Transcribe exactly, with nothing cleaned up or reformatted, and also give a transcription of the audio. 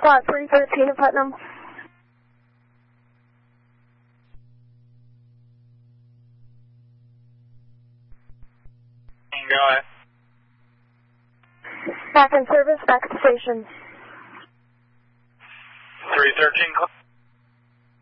Squad three thirteen at Putnam. Go ahead. Back in service, back at the station. three thirteen,